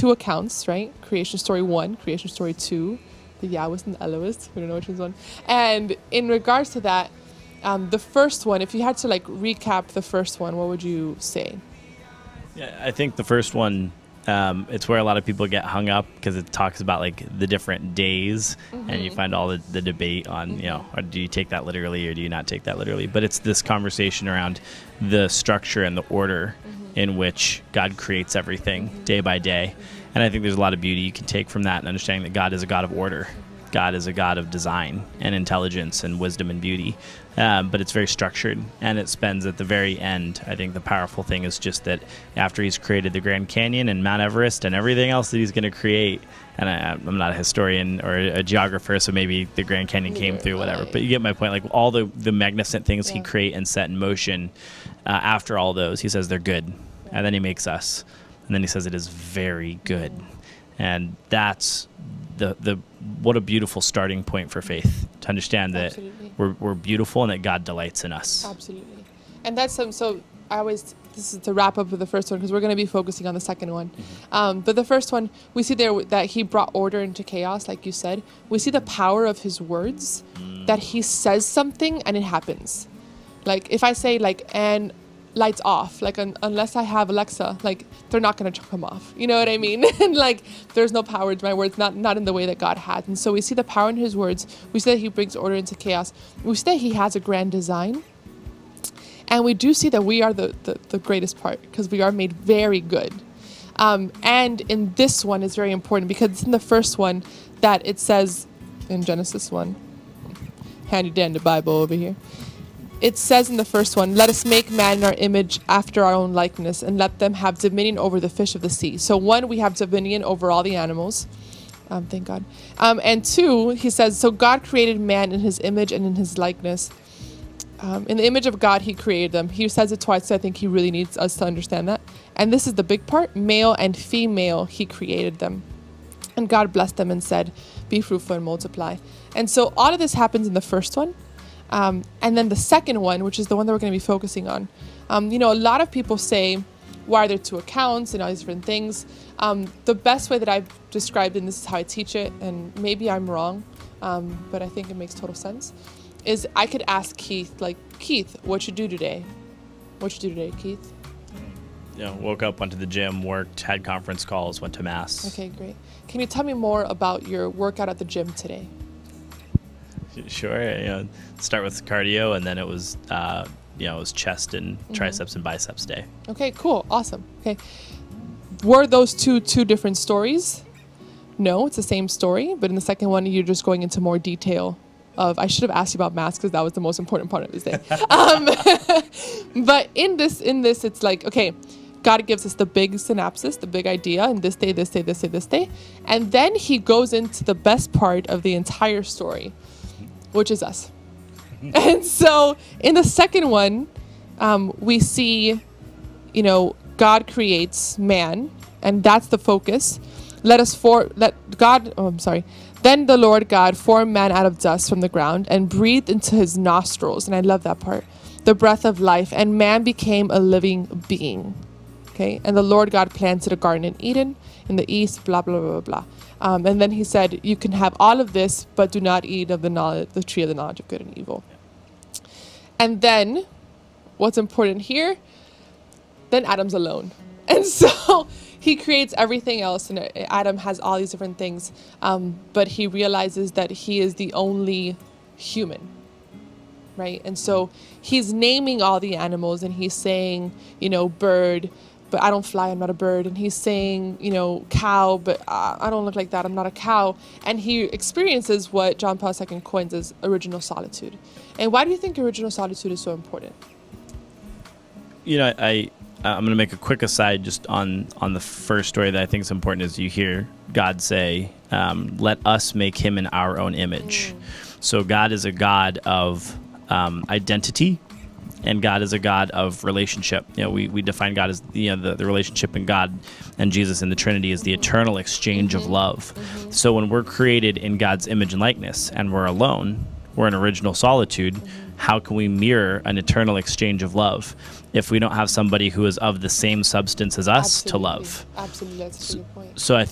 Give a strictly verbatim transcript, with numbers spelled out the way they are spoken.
two accounts, right? Creation story one, creation story two, the Yahwist and the Elohist. We don't know which one's one. And in regards to that, um, the first one, if you had to like recap the first one, what would you say? Yeah, I think the first one, um, it's where a lot of people get hung up because it talks about like the different days, mm-hmm. and you find all the, the debate on, mm-hmm. you know, or do you take that literally or do you not take that literally? But it's this conversation around the structure and the order, mm-hmm. in which God creates everything, mm-hmm. day by day. Mm-hmm. And I think there's a lot of beauty you can take from that and understanding that God is a God of order. God is a God of design and intelligence and wisdom and beauty. Um, but it's very structured, and it spends at the very end. I think the powerful thing is just that after he's created the Grand Canyon and Mount Everest and everything else that he's going to create, and I, I'm not a historian or a geographer, so maybe the Grand Canyon came through, whatever, but you get my point. Like all the, the magnificent things yeah. he create and set in motion, uh, after all those, he says they're good. Yeah. And then he makes us, and then he says it is very good. And that's the the what a beautiful starting point for faith, to understand that Absolutely. we're we're beautiful and that God delights in us. Absolutely. And that's some so I always this is to wrap up with the first one because we're going to be focusing on the second one. Mm-hmm. Um, but the first one, we see there that he brought order into chaos, like you said. We see the power of his words, mm. that he says something and it happens. Like if I say like, and lights off, like un- unless I have Alexa, like they're not going to come off. You know what I mean? And like there's no power to my words, not not in the way that God has. And so we see the power in his words. We see that he brings order into chaos. We see that he has a grand design. And we do see that we are the, the, the greatest part because we are made very good. Um, and in this one is very important because it's in the first one that it says in Genesis one, handy dandy Bible over here. It says in the first one, let us make man in our image after our own likeness and let them have dominion over the fish of the sea. So one, we have dominion over all the animals. Um, thank God. Um, and two, he says, so God created man in his image and in his likeness. Um, in the image of God, he created them. He says it twice, so I think he really needs us to understand that. And this is the big part. Male and female, he created them. And God blessed them and said, be fruitful and multiply. And so all of this happens in the first one. Um, and then the second one, which is the one that we're going to be focusing on. Um, you know, a lot of people say, why are there two accounts and all these different things? Um, the best way that I've described, and this is how I teach it, and maybe I'm wrong, um, but I think it makes total sense, is I could ask Keith, like, Keith, what you do today? What you do today, Keith? You know, woke up, went to the gym, worked, had conference calls, went to mass. Okay, great. Can you tell me more about your workout at the gym today? Sure. You know, start with cardio, and then it was, uh, you know, it was chest and mm-hmm. triceps and biceps day. Okay, cool, awesome. Okay, were those two two different stories? No, it's the same story, but in the second one, you're just going into more detail. Of I should have asked you about mass because that was the most important part of this day. um, but in this, in this, it's like okay, God gives us the big synopsis, the big idea, and this day, this day, this day, this day, and then He goes into the best part of the entire story, which is us. And so in the second one, um, we see, you know, God creates man, and that's the focus. Let us for let God. Oh, I'm sorry. Then the Lord God formed man out of dust from the ground and breathed into his nostrils, and I love that part, the breath of life, and man became a living being. Okay, and the Lord God planted a garden in Eden in the east. Blah blah blah blah blah. Um, and then He said, "You can have all of this, but do not eat of the knowledge, the tree of the knowledge of good and evil." And then, what's important here? Then Adam's alone, and so he creates everything else, and Adam has all these different things, um, but he realizes that he is the only human, right? And so he's naming all the animals, and he's saying, you know, bird, but I don't fly, I'm not a bird. And he's saying, you know, cow, but uh, I don't look like that, I'm not a cow. And he experiences what John Paul the Second coins as original solitude. And why do you think original solitude is so important? You know, I, I'm going to make a quick aside just on, on the first story that I think is important is you hear God say, um, let us make him in our own image. Mm. So God is a God of um, identity, and God is a God of relationship. You know, we, we define God as, you know, the, the relationship in God and Jesus in the Trinity is the eternal exchange mm-hmm. of love. Mm-hmm. So when we're created in God's image and likeness and we're alone, we're in original solitude, mm-hmm. how can we mirror an eternal exchange of love if we don't have somebody who is of the same substance as us Absolutely. to love? Absolutely, that's a good point. So I think